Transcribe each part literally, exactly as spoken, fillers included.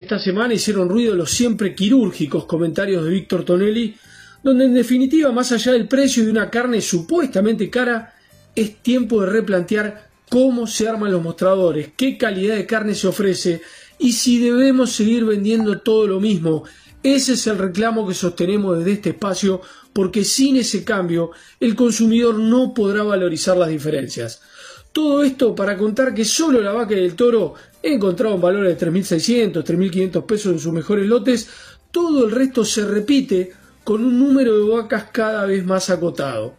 esta semana hicieron ruido los siempre quirúrgicos comentarios de Víctor Tonelli, donde en definitiva, más allá del precio de una carne supuestamente cara, es tiempo de replantear cómo se arman los mostradores, qué calidad de carne se ofrece y si debemos seguir vendiendo todo lo mismo. Ese es el reclamo que sostenemos desde este espacio, porque sin ese cambio el consumidor no podrá valorizar las diferencias. Todo esto para contar que solo la vaca y el toro encontraron valores de tres mil seiscientos, tres mil quinientos pesos en sus mejores lotes. Todo el resto se repite con un número de vacas cada vez más acotado.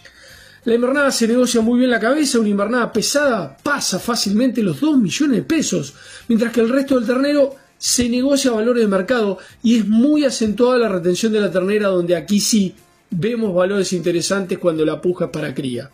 La invernada se negocia muy bien la cabeza, una invernada pesada pasa fácilmente los dos millones de pesos, mientras que el resto del ternero se negocia a valores de mercado y es muy acentuada la retención de la ternera, donde aquí sí vemos valores interesantes cuando la puja es para cría.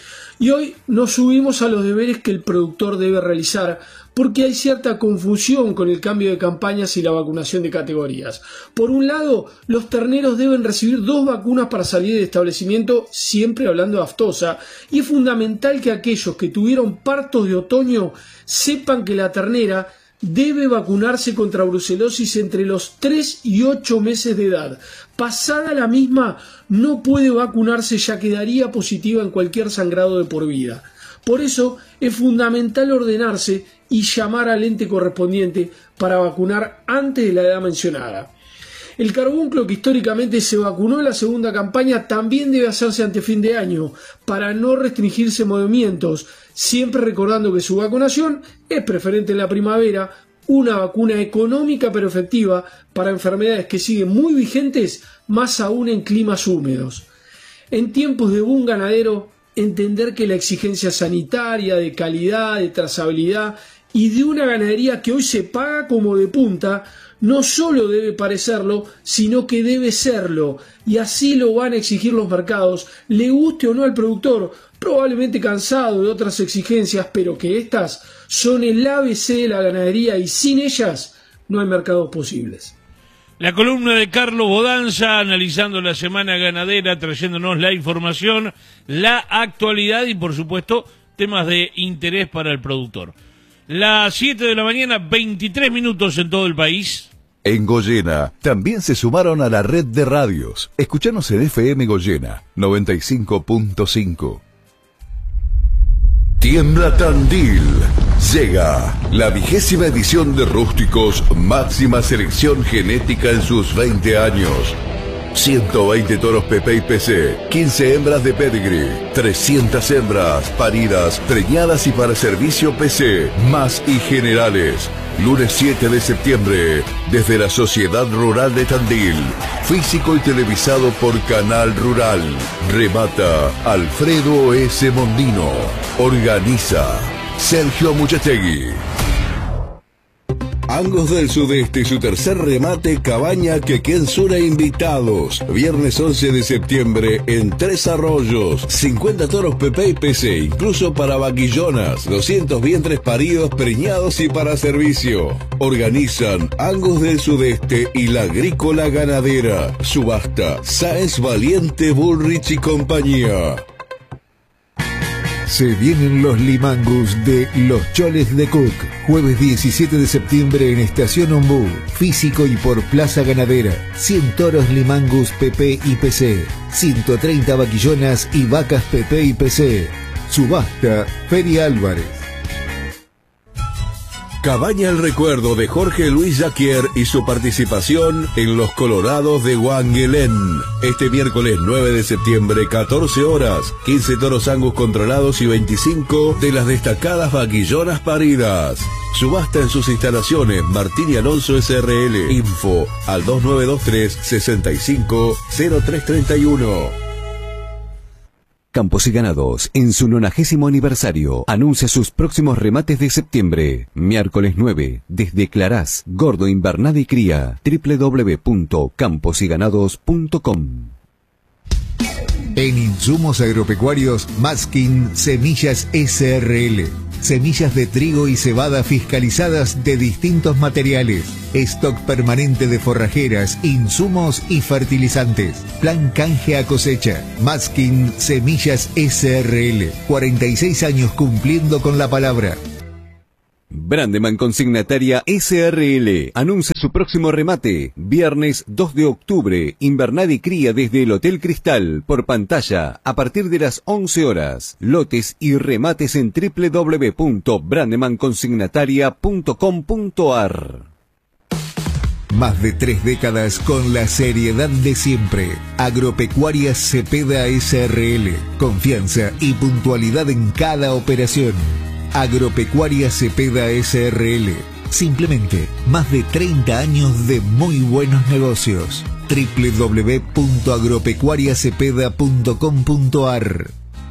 Y hoy nos subimos a los deberes que el productor debe realizar, porque hay cierta confusión con el cambio de campañas y la vacunación de categorías. Por un lado, los terneros deben recibir dos vacunas para salir del establecimiento, siempre hablando de aftosa, y es fundamental que aquellos que tuvieron partos de otoño sepan que la ternera debe vacunarse contra brucelosis entre los tres y ocho meses de edad. Pasada la misma, no puede vacunarse, ya que daría positiva en cualquier sangrado de por vida. Por eso es fundamental ordenarse y llamar al ente correspondiente para vacunar antes de la edad mencionada. El carbunclo, que históricamente se vacunó en la segunda campaña, también debe hacerse ante fin de año para no restringirse movimientos, siempre recordando que su vacunación es preferente en la primavera, una vacuna económica pero efectiva para enfermedades que siguen muy vigentes, más aún en climas húmedos. En tiempos de boom ganadero, entender que la exigencia sanitaria, de calidad, de trazabilidad y de una ganadería que hoy se paga como de punta, no solo debe parecerlo, sino que debe serlo, y así lo van a exigir los mercados, le guste o no al productor, probablemente cansado de otras exigencias, pero que estas son el A B C de la ganadería y sin ellas no hay mercados posibles. La columna de Carlos Bodanza, analizando la semana ganadera, trayéndonos la información, la actualidad y, por supuesto, temas de interés para el productor. Las siete de la mañana, veintitrés minutos en todo el país. En Goyena también se sumaron a la red de radios. Escuchanos en F M Goyena noventa y cinco punto cinco. Tiembla Tandil. Llega la vigésima edición de Rústicos, máxima selección genética en sus veinte años. ciento veinte toros P P y P C, quince hembras de pedigree, trescientas hembras paridas, preñadas y para servicio P C, más y generales. Lunes siete de septiembre, desde la Sociedad Rural de Tandil. Físico y televisado por Canal Rural. Remata Alfredo S. Mondino. Organiza Sergio Muchategui. Angos del Sudeste y su tercer remate Cabaña Quequensura invitados. Viernes once de septiembre en Tres Arroyos. cincuenta toros P P y P C, incluso para vaquillonas. doscientos vientres paridos, preñados y para servicio. Organizan Angos del Sudeste y la Agrícola Ganadera. Subasta Sáenz Valiente Bullrich y compañía. Se vienen los Limangus de Los Choles de Cook. Jueves diecisiete de septiembre en Estación Ombú. Físico y por Plaza Ganadera. cien toros Limangus P P y P C. ciento treinta vaquillonas y vacas P P y P C. Subasta Feria Álvarez. Cabaña el recuerdo de Jorge Luis Jacquier y su participación en los Colorados de Wangelén. Este miércoles nueve de septiembre, catorce horas, quince toros Angus controlados y veinticinco de las destacadas vaquillonas paridas. Subasta en sus instalaciones Martín y Alonso S R L. Info al dos nueve dos tres, seis cinco cero tres tres uno. Campos y Ganados, en su nonagésimo aniversario, anuncia sus próximos remates de septiembre. Miércoles nueve, desde Clarás, Gordo, Invernada y Cría, doble u doble u doble u punto campos y ganados punto com. En Insumos Agropecuarios, Maskin Semillas S R L. Semillas de trigo y cebada fiscalizadas de distintos materiales. Stock permanente de forrajeras, insumos y fertilizantes. Plan canje a cosecha. Maskin Semillas S R L. cuarenta y seis años cumpliendo con la palabra. Brandeman Consignataria S R L anuncia su próximo remate, viernes dos de octubre, invernada y cría desde el Hotel Cristal, por pantalla, a partir de las once horas. Lotes y remates en w w w punto brandeman consignataria punto com punto a r. Más de tres décadas con la seriedad de siempre. Agropecuarias Cepeda S R L. Confianza y puntualidad en cada operación. Agropecuarias Cepeda S R L. Simplemente más de treinta años de muy buenos negocios. w w w punto agropecuaria cepeda punto com punto a r.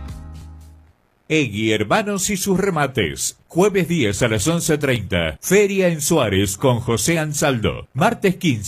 Egui Hermanos y sus remates. Jueves diez a las once treinta. Feria en Suárez con José Ansaldo. Martes quince.